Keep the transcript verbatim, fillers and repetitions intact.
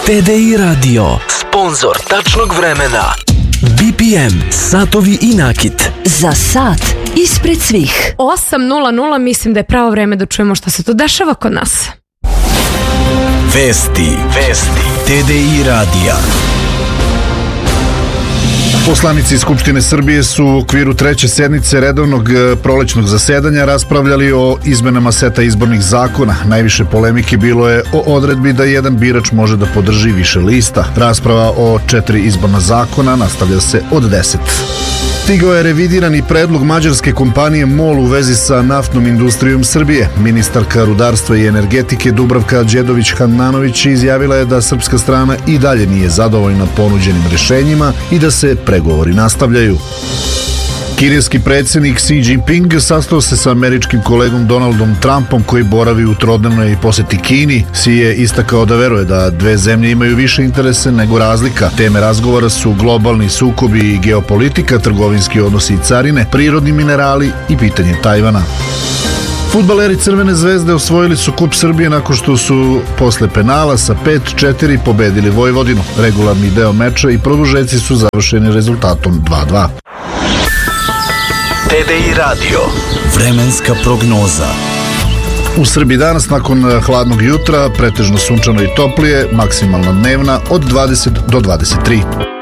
T D I Radio, sponzor tačnog vremena. B P M, satovi i nakit. Za sat ispred svih. osam nula nula, mislim da je pravo vreme da čujemo šta se tu dešava kod nas. Vesti, vesti, T D I radija. Poslanici Skupštine Srbije su u okviru treće sednice redovnog prolećnog zasedanja raspravljali o izmenama seta izbornih zakona. Najviše polemike bilo je o odredbi da jedan birač može da podrži više lista. Rasprava o četiri izborna zakona nastavlja se od deset. Stigao je revidirani predlog mađarske kompanije MOL u vezi sa naftnom industrijom Srbije. Ministarka rudarstva i energetike Dubravka Đedović-Handanović izjavila je da srpska strana i dalje nije zadovoljna ponuđenim rešenjima i da se pregovori nastavljaju. Kineski predsjednik Xi Jinping sastao se sa američkim kolegom Donaldom Trumpom koji boravi u trodnevnoj poseti Kini. Xi je istakao da veruje da dve zemlje imaju više interese nego razlika. Teme razgovora su globalni sukobi i geopolitika, trgovinski odnosi i carine, prirodni minerali i pitanje Tajvana. Fudbaleri Crvene zvezde osvojili su Kup Srbije nakon što su posle penala sa pet četiri pobedili Vojvodinu. Regularni deo meča i produžeci su završeni rezultatom dva dva. T D I radio, vremenska prognoza. U Srbiji danas nakon hladnog jutra pretežno sunčano i toplije, maksimalna dnevna od dvadeset do dvadeset tri.